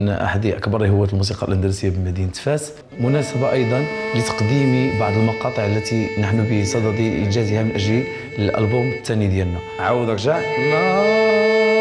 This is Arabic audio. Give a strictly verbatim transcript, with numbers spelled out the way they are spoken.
أحد أكبر هواة الموسيقى الأندلسية بمدينة فاس، مناسبة أيضا لتقديم بعض المقاطع التي نحن بصدد إنجازها من أجل الألبوم الثاني ديالنا. عاود رجع لا